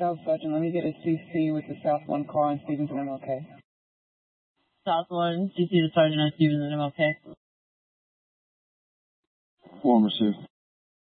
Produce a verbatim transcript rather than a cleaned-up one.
South Sergeant, let me get a C C with the South one car on Stevenson M L K. South one, C C to Sergeant on Stevenson M L K. Form received.